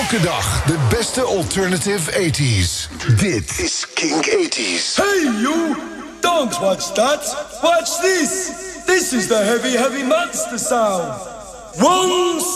Elke dag de beste alternative 80s. Dit is Kink 80s. Hey you! Don't watch that! Watch this! This is the heavy, heavy monster sound! One